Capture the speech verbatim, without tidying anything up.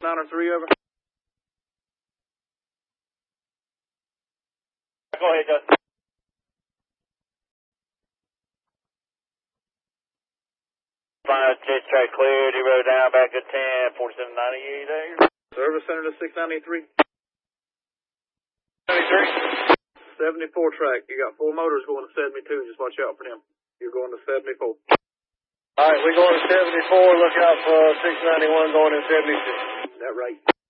nine or three over. Go ahead, Justin. Five, jet track cleared. He rode down back to ten, forty-seven ninety-eight there. Service center to six ninety-three. seventy-three. seventy-four track. You got four motors going to seventy-two. Just watch out for them. You're going to seventy-four. All right, we're going to seventy-four. Look out for six ninety-one going in seventy-two. Is that right?